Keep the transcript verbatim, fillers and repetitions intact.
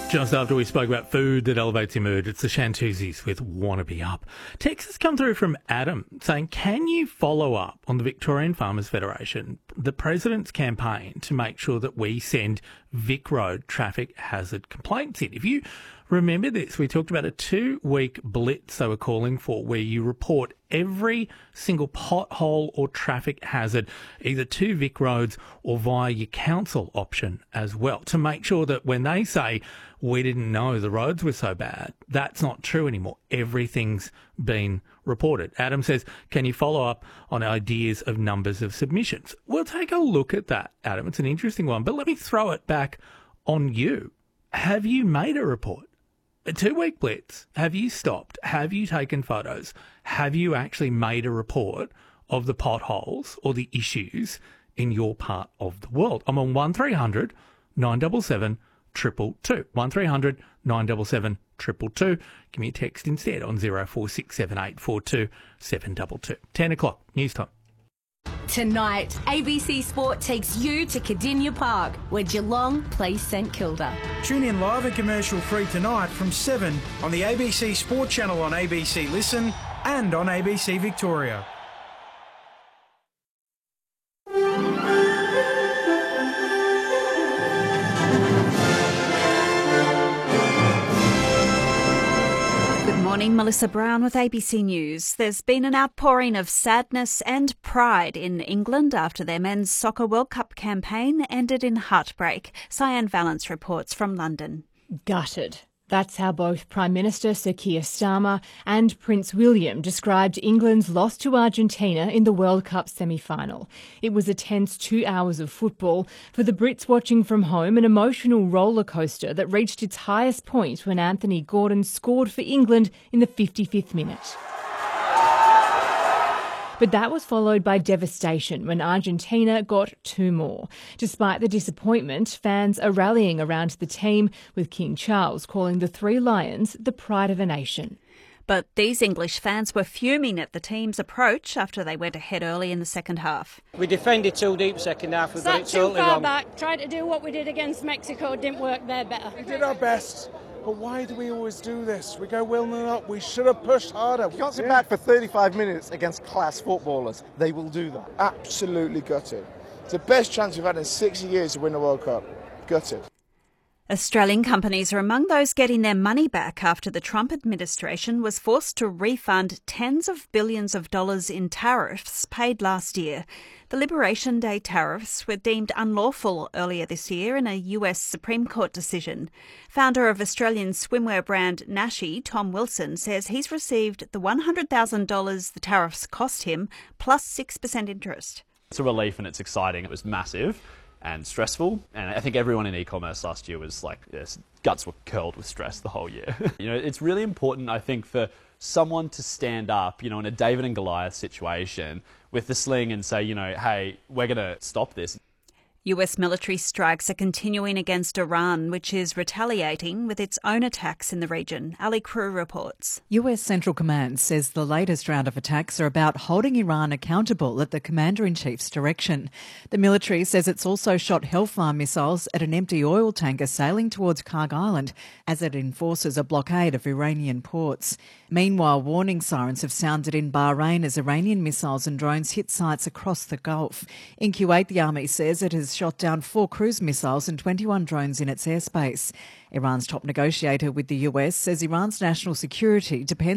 Just after we spoke about food that elevates your mood, it's the Shantuzis with Wanna Be Up. Text has come through from Adam saying, can you follow up on the Victorian Farmers Federation, the President's campaign to make sure that we send Vic Road traffic hazard complaints in? If you remember this, we talked about a two-week blitz they were calling for where you report every single pothole or traffic hazard, either to Vic Roads or via your council option as well, to make sure that when they say, we didn't know the roads were so bad, that's not true anymore. Everything's been reported. Adam says, can you follow up on ideas of numbers of submissions? We'll take a look at that, Adam. It's an interesting one, but let me throw it back on you. Have you made a report? A two-week blitz. Have you stopped? Have you taken photos? Have you actually made a report of the potholes or the issues in your part of the world? I'm on one three hundred nine seven seven two two two. one three hundred nine seven seven two two two. Give me a text instead on zero four six seven eight four two seven two two. ten o'clock, news time. Tonight, A B C Sport takes you to Cardinia Park, where Geelong plays St Kilda. Tune in live and commercial free tonight from seven on the A B C Sport channel on A B C Listen and on A B C Victoria. Morning, Melissa Brown with A B C News. There's been an outpouring of sadness and pride in England after their Men's Soccer World Cup campaign ended in heartbreak. Cyan Valance reports from London. Gutted. That's how both Prime Minister Sir Keir Starmer and Prince William described England's loss to Argentina in the World Cup semi-final. It was a tense two hours of football. For the Brits watching from home, an emotional roller coaster that reached its highest point when Anthony Gordon scored for England in the fifty-fifth minute. But that was followed by devastation when Argentina got two more. Despite the disappointment, fans are rallying around the team, with King Charles calling the Three Lions the pride of a nation. But these English fans were fuming at the team's approach after they went ahead early in the second half. We defended too deep second half. We got it too totally far wrong. back. Tried to do what we did against Mexico. Didn't work there better. We did our best. But why do we always do this? We go willing up. We should have pushed harder. You can't sit back for thirty-five minutes against class footballers. They will do that. Absolutely gutted. It's the best chance we've had in sixty years to win the World Cup. Gutted. Australian companies are among those getting their money back after the Trump administration was forced to refund tens of billions of dollars in tariffs paid last year. The Liberation Day tariffs were deemed unlawful earlier this year in a U S Supreme Court decision. Founder of Australian swimwear brand Nashi, Tom Wilson, says he's received the one hundred thousand dollars the tariffs cost him, plus six percent interest. It's a relief and it's exciting. It was massive and stressful, and I think everyone in e-commerce last year was like, yes, guts were curled with stress the whole year. You know, it's really important, I think, for someone to stand up, you know, in a David and Goliath situation with the sling and say, you know, hey, we're going to stop this. U S military strikes are continuing against Iran, which is retaliating with its own attacks in the region. Ali Crew reports. U S Central Command says the latest round of attacks are about holding Iran accountable at the Commander-in-Chief's direction. The military says it's also shot Hellfire missiles at an empty oil tanker sailing towards Karg Island as it enforces a blockade of Iranian ports. Meanwhile, warning sirens have sounded in Bahrain as Iranian missiles and drones hit sites across the Gulf. In Kuwait, the army says it has shot down four cruise missiles and twenty-one drones in its airspace. Iran's top negotiator with the U S says Iran's national security depends